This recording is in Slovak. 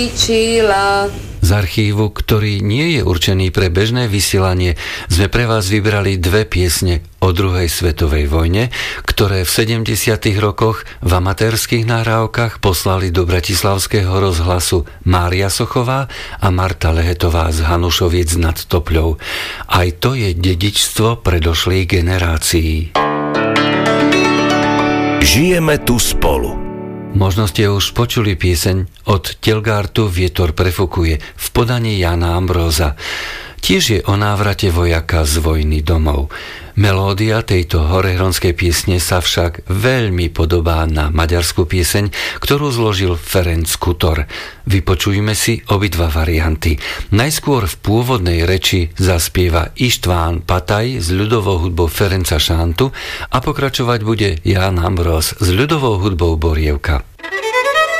Z archívu, ktorý nie je určený pre bežné vysielanie, sme pre vás vybrali dve piesne o druhej svetovej vojne, ktoré v 70. rokoch v amatérskych nahrávkach poslali do bratislavského rozhlasu Mária Sochová a Marta Lehetová z Hanušoviec nad Topľou. Aj to je dedičstvo predošlých generácií. Žijeme tu spolu. Možno ste už počuli pieseň Od Telgártu vietor prefukuje v podaní Jána Ambróza. Tiež je o návrate vojaka z vojny domov. Melódia tejto horehronskej piesne sa však veľmi podobá na maďarskú pieseň, ktorú zložil Ferenc Kutor. Vypočujme si obidva varianty. Najskôr v pôvodnej reči zaspieva Ištván Pataj s ľudovou hudbou Ferenca Šantu a pokračovať bude Ján Ambróz s ľudovou hudbou Borievka.